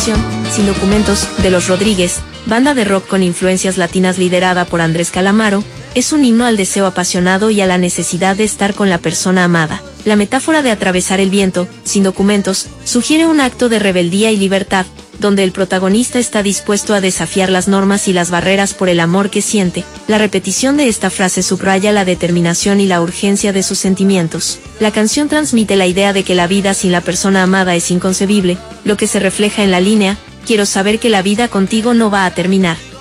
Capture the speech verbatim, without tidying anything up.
canción, Sin Documentos, de Los Rodríguez, banda de rock con influencias latinas liderada por Andrés Calamaro, es un himno al deseo apasionado y a la necesidad de estar con la persona amada. La metáfora de atravesar el viento, sin documentos, sugiere un acto de rebeldía y libertad, donde el protagonista está dispuesto a desafiar las normas y las barreras por el amor que siente. La repetición de esta frase subraya la determinación y la urgencia de sus sentimientos. La canción transmite la idea de que la vida sin la persona amada es inconcebible, lo que se refleja en la línea: quiero saber que la vida contigo no va a terminar.